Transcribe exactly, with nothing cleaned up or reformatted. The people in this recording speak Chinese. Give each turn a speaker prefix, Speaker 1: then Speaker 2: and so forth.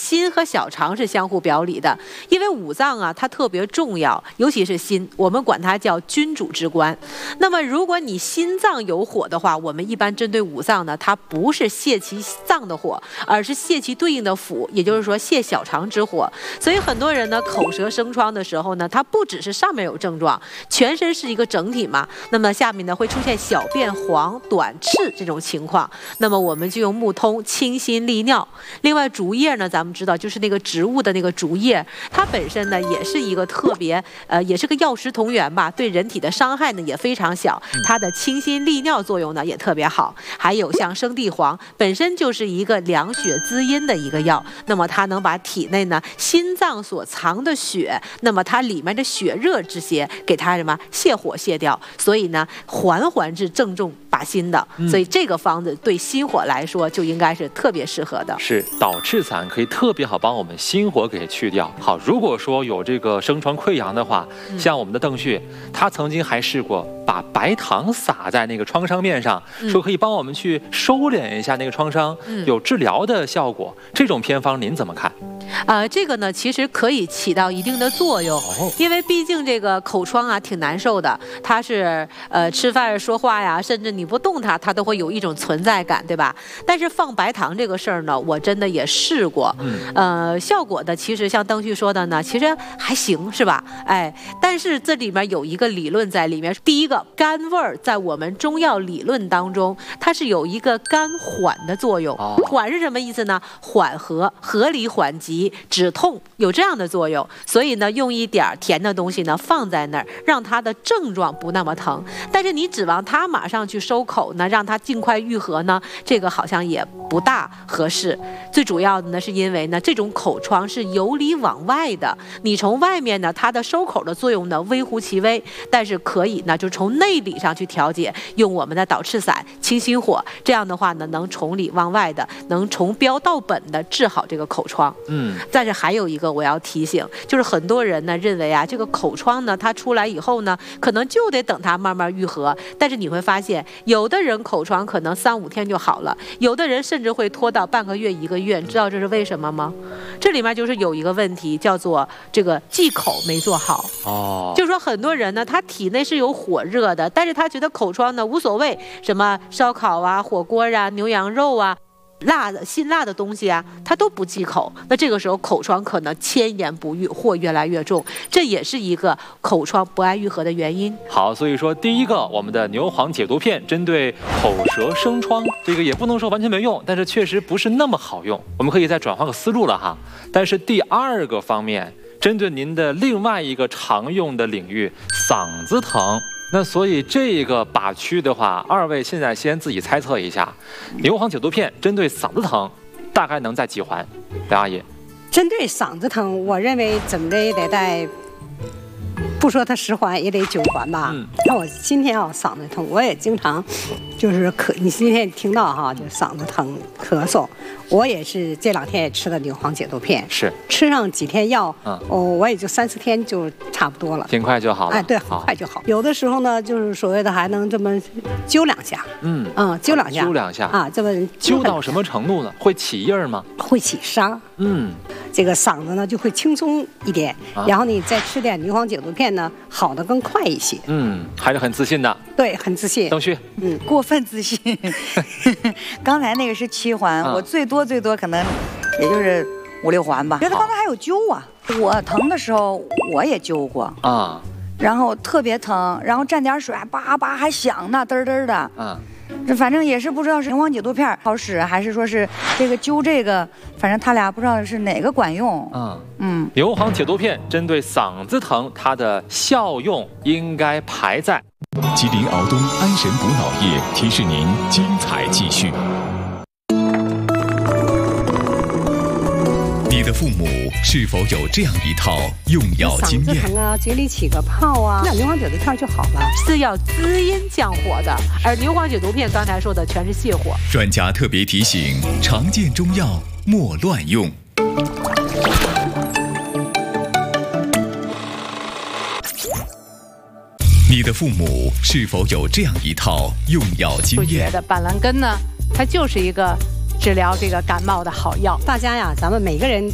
Speaker 1: 心和小肠是相互表里的，因为五脏啊它特别重要，尤其是心，我们管它叫君主之官。那么如果你心脏有火的话，我们一般针对五脏呢，它不是泄其脏的火，而是泄其对应的腑，也就是说泄小肠之火。所以很多人呢口舌生疮的时候呢，它不只是上面有症状，全身是一个整体嘛，那么下面呢会出现小便黄、短赤这种情况，那么我们就用木通清心利尿。另外竹叶呢，咱们知道就是那个植物的那个竹叶，它本身呢也是一个特别呃，也是个药食同源吧，对人体的伤害呢也非常小，它的清心利尿作用呢也特别好。还有像生地黄，本身就是一个凉血滋阴的一个药，那么它能把体内呢心脏所藏的血，那么它里面的血热之邪给它什么泻火泻掉，所以呢缓缓治正中靶心的，所以这个方子对心火来说就应该是特别适合的。
Speaker 2: 是导赤散可以特别好帮我们心火给去掉。好，如果说有这个生疮溃疡的话，像我们的邓旭，他曾经还试过把白糖撒在那个创伤面上，说可以帮我们去收敛一下那个创伤，有治疗的效果。这种偏方您怎么看？
Speaker 1: 呃，这个呢，其实可以起到一定的作用，因为毕竟这个口疮啊挺难受的，它是呃吃饭说话呀，甚至你不动它，它都会有一种存在感，对吧？但是放白糖这个事儿呢，我真的也试过，呃，效果的其实像邓旭说的呢，其实还行，是吧？哎，但是这里面有一个理论在里面，第一个甘味儿在我们中药理论当中，它是有一个甘缓的作用，缓是什么意思呢？缓和，合理缓急。止痛有这样的作用，所以呢，用一点甜的东西呢放在那儿，让它的症状不那么疼。但是你指望它马上去收口呢，让它尽快愈合呢，这个好像也不大合适。最主要的呢，是因为呢，这种口疮是由里往外的，你从外面呢，它的收口的作用呢微乎其微，但是可以呢，就从内里上去调节，用我们的导赤散清心火，这样的话呢，能从里往外的，能从标到本的治好这个口疮。嗯。但是还有一个我要提醒，就是很多人呢认为啊，这个口疮呢，它出来以后呢，可能就得等它慢慢愈合。但是你会发现，有的人口疮可能三五天就好了，有的人甚至会拖到半个月、一个月。你知道这是为什么吗？这里面就是有一个问题，叫做这个忌口没做好。哦，就是说很多人呢，他体内是有火热的，但是他觉得口疮呢无所谓，什么烧烤啊、火锅啊、牛羊肉啊。辣的辛辣的东西啊，它都不忌口，那这个时候口疮可能千言不愈或越来越重，这也是一个口疮不爱愈合的原因。
Speaker 2: 好，所以说第一个，我们的牛黄解毒片针对口舌生疮，这个也不能说完全没用，但是确实不是那么好用，我们可以再转换个思路了哈。但是第二个方面，针对您的另外一个常用的领域，嗓子疼。那所以这个靶区的话，二位现在先自己猜测一下，牛黄解毒片针对嗓子疼，大概能在几环？梁阿姨，
Speaker 3: 针对嗓子疼，我认为怎么的也得在，不说它十环也得九环吧。嗯，看我今天啊嗓子疼，我也经常就是咳，你今天听到哈，就嗓子疼咳嗽。我也是这两天也吃了牛黄解毒片，是吃上几天药，嗯，哦，我也就三四天就差不多了，
Speaker 2: 挺快就好了。
Speaker 3: 哎，对，很快就好。有的时候呢，就是所谓的还能这么揪两下，嗯嗯，揪两下，
Speaker 2: 揪两下
Speaker 3: 啊，这么
Speaker 2: 揪到什么程度呢？会起印儿吗？
Speaker 3: 会起沙，嗯，这个嗓子呢就会轻松一点，啊、然后你再吃点牛黄解毒片呢，好的更快一些。
Speaker 2: 嗯，还是很自信的。
Speaker 3: 对，很自信。
Speaker 2: 邓旭，
Speaker 4: 嗯，过分自信。刚才那个是七环，啊、我最多。多最多可能也就是五六环吧。觉得刚才还有灸啊，我疼的时候我也灸过啊，然后特别疼，然后蘸点水，叭叭还响呢，嘚嘚的。嗯，这反正也是不知道是牛黄解毒片好使，还是说是这个灸这个，反正他俩不知道是哪个管用。嗯
Speaker 2: 嗯，牛黄解毒片针对嗓子疼，它的效用应该排在。
Speaker 5: 吉林敖东安神补脑液提示您精彩继续。你的父母是否有这样一套用药经验？
Speaker 3: 嗓子疼啊，嘴里起个泡啊，那牛黄解毒片就好了。
Speaker 1: 是要滋阴降火的，而牛黄解毒片刚才说的全是泻火。
Speaker 5: 专家特别提醒：常见中药莫乱用。你的父母是否有这样一套用药经验？
Speaker 1: 我觉得板蓝根呢，它就是一个治疗这个感冒的好药。
Speaker 3: 大家呀，咱们每个人